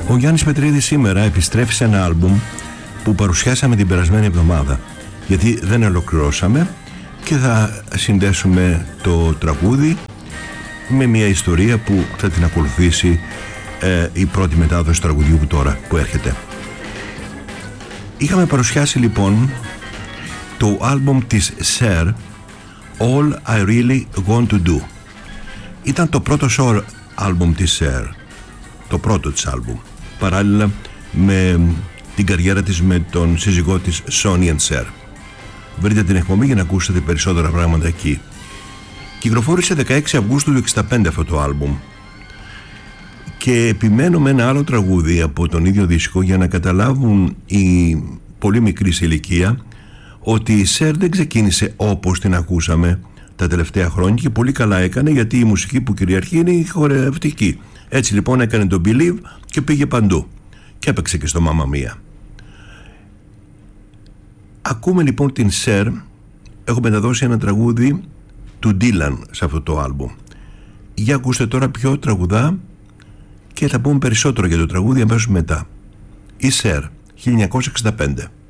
Ο Γιάννης Πετρίδης σήμερα επιστρέφει σε ένα άλμπουμ που παρουσιάσαμε την περασμένη εβδομάδα, γιατί δεν ολοκληρώσαμε, και θα συνδέσουμε το τραγούδι με μια ιστορία που θα την ακολουθήσει η πρώτη μετάδοση του τραγουδιού που έρχεται. Είχαμε παρουσιάσει λοιπόν το άλμπουμ της Cher, All I Really Want To Do. Ήταν το πρώτο solo άλμπουμ της Cher, το πρώτο της άλμπουμ, παράλληλα με την καριέρα της με τον σύζυγό της Sonny and Cher. Βρείτε την εκπομπή για να ακούσετε περισσότερα πράγματα εκεί. Κυκλοφόρησε 16 Αυγούστου του 1965 αυτό το άλμπουμ, και επιμένω με ένα άλλο τραγούδι από τον ίδιο δίσκο για να καταλάβουν οι πολύ μικροί σε ηλικία ότι η Cher δεν ξεκίνησε όπως την ακούσαμε τα τελευταία χρόνια, και πολύ καλά έκανε, γιατί η μουσική που κυριαρχεί είναι η χορευτική. Έτσι λοιπόν έκανε το Believe και πήγε παντού και έπαιξε και στο Mamma Mia. Ακούμε λοιπόν την Cher. Έχω μεταδώσει ένα τραγούδι του Dylan σε αυτό το άλμπουμ. Για ακούστε τώρα ποιο τραγουδά και θα πούμε περισσότερο για το τραγούδι αμέσως μετά. Η Cher, 1965.